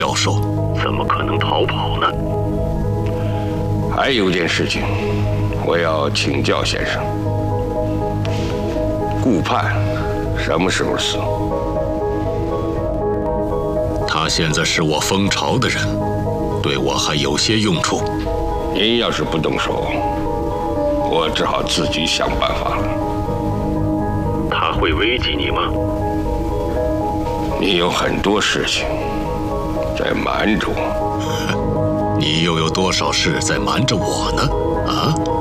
教授怎么可能逃跑呢？ 还有件事情，我要请教先生。顾盼什么时候死？ 他现在是我蜂巢的人，对我还有些用处。 您要是不动手，我只好自己想办法了。 他会危及你吗？ 你有很多事情在瞒着我。 你又有多少事在瞒着我呢？啊？